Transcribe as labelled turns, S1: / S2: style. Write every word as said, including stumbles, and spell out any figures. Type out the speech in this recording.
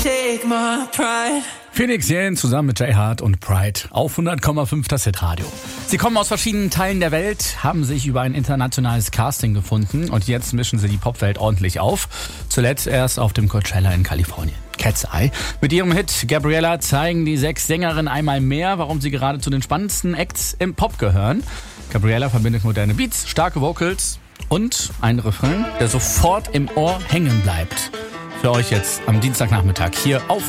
S1: Take my pride.
S2: Phoenix Yen zusammen mit Jay Hart und Pride auf hundert Komma fünf das Hitradio. Sie kommen aus verschiedenen Teilen der Welt, haben sich über ein internationales Casting gefunden und jetzt mischen sie die Popwelt ordentlich auf. Zuletzt erst auf dem Coachella in Kalifornien. Cat's Eye. Mit ihrem Hit Gabriella zeigen die sechs Sängerinnen einmal mehr, warum sie gerade zu den spannendsten Acts im Pop gehören. Gabriella verbindet moderne Beats, starke Vocals und einen Refrain, der sofort im Ohr hängen bleibt. Für euch jetzt am Dienstagnachmittag hier auf